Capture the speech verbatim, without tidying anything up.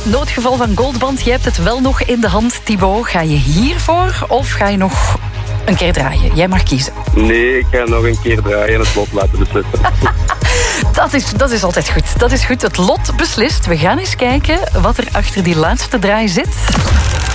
noodgeval van Goldband. Je hebt het wel nog in de hand, Thibaut. Ga je hiervoor of ga je nog een keer draaien? Jij mag kiezen. Nee, ik ga nog een keer draaien en het lot laten beslissen. dat, is, dat is altijd goed. Dat is goed. Het lot beslist. We gaan eens kijken wat er achter die laatste draai zit.